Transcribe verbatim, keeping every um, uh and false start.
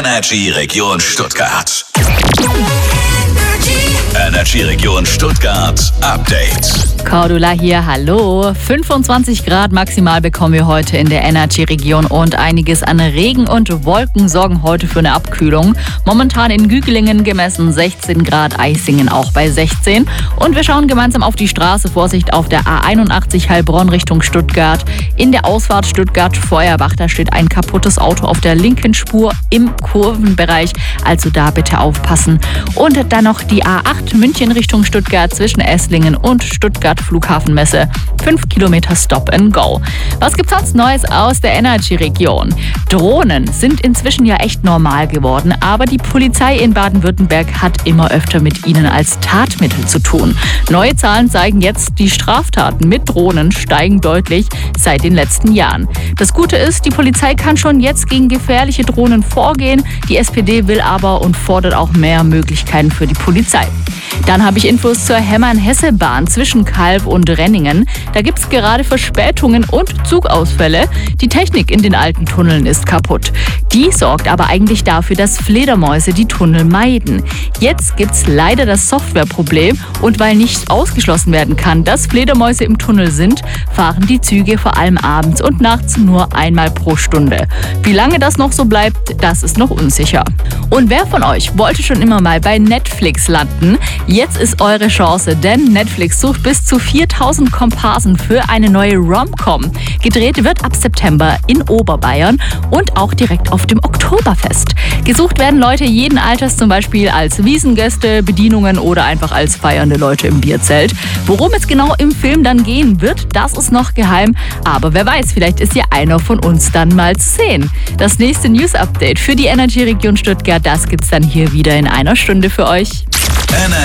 Energy Region Stuttgart. Energy Region Stuttgart Update. Cordula hier, hallo. fünfundzwanzig Grad maximal bekommen wir heute in der Energy-Region und einiges an Regen und Wolken sorgen heute für eine Abkühlung. Momentan in Güglingen gemessen sechzehn Grad, Eisingen auch bei sechzehn. Und wir schauen gemeinsam auf die Straße. Vorsicht auf der A einundachtzig Heilbronn Richtung Stuttgart. In der Ausfahrt Stuttgart-Feuerbach, da steht ein kaputtes Auto auf der linken Spur im Kurvenbereich. Also da bitte aufpassen. Und dann noch die A acht München Richtung Stuttgart zwischen Esslingen und Stuttgart Flughafenmesse. fünf Kilometer Stop and Go. Was gibt's sonst Neues aus der Energy-Region? Drohnen sind inzwischen ja echt normal geworden, aber die Polizei in Baden-Württemberg hat immer öfter mit ihnen als Tatmittel zu tun. Neue Zahlen zeigen jetzt, die Straftaten mit Drohnen steigen deutlich seit den letzten Jahren. Das Gute ist, die Polizei kann schon jetzt gegen gefährliche Drohnen vorgehen. Die S P D will aber und fordert auch mehr Möglichkeiten für die Polizei. Dann habe ich Infos zur Hemmern-Hesse-Bahn zwischen Calw und Renningen. Da gibt es gerade Verspätungen und Zugausfälle. Die Technik in den alten Tunneln ist kaputt. Die sorgt aber eigentlich dafür, dass Fledermäuse die Tunnel meiden. Jetzt gibt es leider das Softwareproblem und weil nicht ausgeschlossen werden kann, dass Fledermäuse im Tunnel sind, fahren die Züge vor allem abends und nachts nur einmal pro Stunde. Wie lange das noch so bleibt, das ist noch unsicher. Und wer von euch wollte schon immer mal bei Netflix landen? Jetzt ist eure Chance, denn Netflix sucht bis zu viertausend Komparsen für eine neue Rom-Com. Gedreht wird ab September in Oberbayern und auch direkt auf dem Oktoberfest. Gesucht werden Leute jeden Alters, zum Beispiel als Wiesengäste, Bedienungen oder einfach als feiernde Leute im Bierzelt. Worum es genau im Film dann gehen wird, das ist noch geheim. Aber wer weiß, vielleicht ist ja einer von uns dann mal zu sehen. Das nächste News-Update für die Energy-Region Stuttgart, das gibt's dann hier wieder in einer Stunde für euch.